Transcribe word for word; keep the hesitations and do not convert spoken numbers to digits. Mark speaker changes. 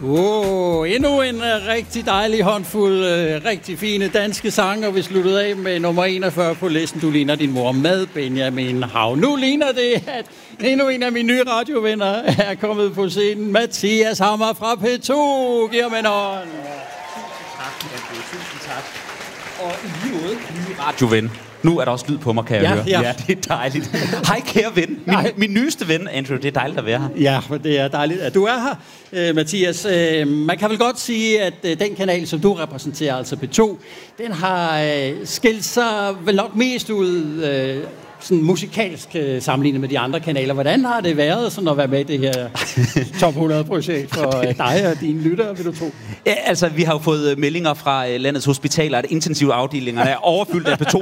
Speaker 1: Åh, oh, endnu en uh, rigtig dejlig håndfuld, uh, rigtig fine danske sange, og vi sluttede af med nummer enogfyrre på listen. Du ligner din mor med Benjamin Hav. Nu ligner det, at endnu en af mine nye radiovenner er kommet på scenen. Mathias Hammer fra P to. Giv ham en hånd.
Speaker 2: Tak, tusind tak. Og i lige måde, nye radioven. Nu er der også lyd på mig, kan jeg
Speaker 1: ja,
Speaker 2: høre.
Speaker 1: Ja.
Speaker 2: ja, det er dejligt. Hej, kære ven. Min, min nyeste ven, Andrew. Det er dejligt at være her.
Speaker 1: Ja, det er dejligt, at du er her, uh, Mathias. Uh, man kan vel godt sige, at uh, den kanal, som du repræsenterer, altså P to, den har uh, skilt sig vel nok mest ud uh, sådan musikalsk uh, sammenlignet med de andre kanaler. Hvordan har det været sådan at være med i det her top hundrede-projekt for uh, dig og dine lyttere, vil du tro?
Speaker 2: Ja, altså, vi har jo fået meldinger fra uh, landets hospitaler, at intensivafdelingerne er overfyldt af P to